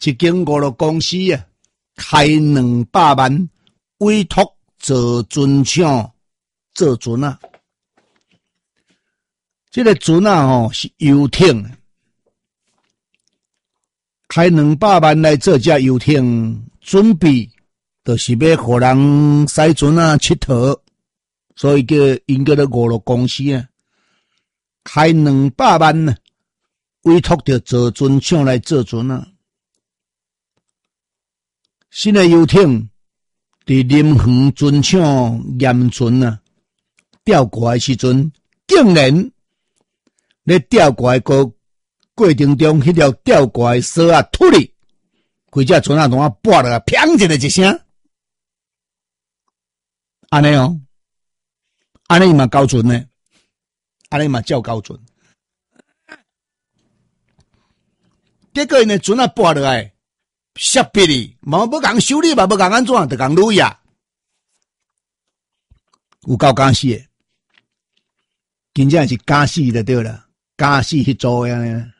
一间娱乐公司啊，开200万委托做船厂做船啊。这个船啊是游艇，开200万来做这游艇，准备就是要互人驶船啊佚佗，所以因叫做娱乐公司啊，开200万啊，委托着做船厂来做船啊。新的游艇伫临河船厂验船啊，吊挂的时阵，竟然咧吊挂过程中，迄条吊挂的绳啊脱离，规只船啊拢啊拨落，砰一个一声，安尼哦，安尼嘛高船呢，安尼嘛叫高船。结果因的船啊拨落来，摔壁哩，冇要共修理嘛，要共安怎，就共累啊，有够敢死的，真正是敢死就对了。敢死迄组呀！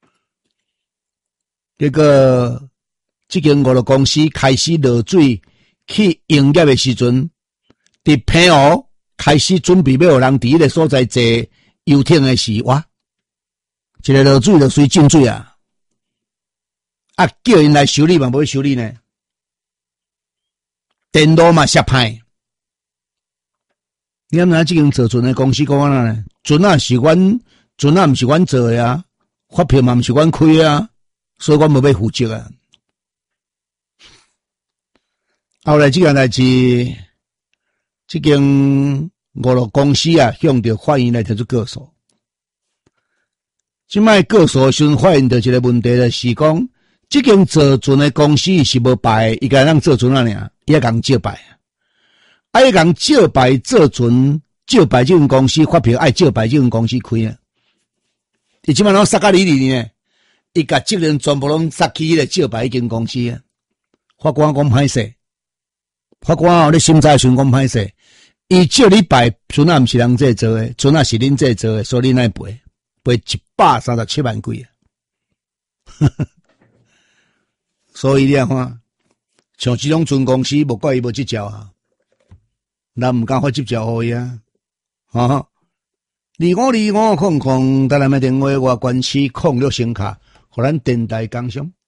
结果，这间娱乐公司开始落水去营业的时阵，伫平湖开始准备要有人伫迄个所在坐游艇的时，哇！一个落水就水进水啊！啊，叫因来修理嘛，无修理呢？电路嘛摔歹。你看这间做船的公司讲安怎呢？船啊是阮。船啊，毋是阮做的啊，发票嘛毋是阮开啊，所以阮无要负责啊。后来这件代志，这间娱乐公司啊，向着法院来提出告诉。即摆告诉时阵，发现到一个问题就是讲，这间做船的公司是无牌，伊个人做船啊尔，伊也共借牌，啊，伊共借牌做船，借牌这间公司发票爱借牌这间公司开啊。伊即摆拢杀甲你呢，伊甲责任全部拢杀去迄个借牌迄间公司啊。法官讲歹势，法官哦，你审查时阵讲歹势，伊借你牌，船啊毋是人这做的，船啊是恁这做的，所以恁爱赔137万几啊。所以你看，像这种船公司，无怪伊无执照啊，咱毋敢发执照互伊啊，哈。252500，台南的电话我关系06声卡，互咱电台工商。